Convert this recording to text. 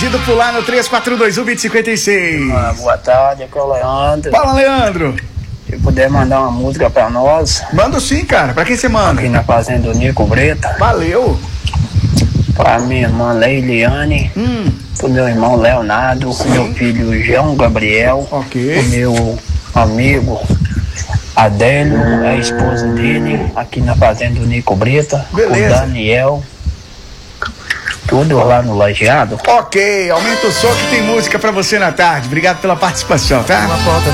pedido pular no 3421-2056. Boa tarde, aqui é o Leandro. Fala, Leandro. Se puder mandar uma música pra nós. Mando sim, cara. Pra quem você manda? Aqui na fazenda do Nico Breta. Valeu. Pra minha irmã Leiliane. Pro meu irmão Leonardo. Pro meu filho João Gabriel. Ok. Pro meu amigo Adélio, a esposa dele, aqui na fazenda do Nico Breta. Beleza. O Daniel. Tudo lá no Lajeado. Ok, aumenta o som que tem música pra você na tarde. Obrigado pela participação, tá?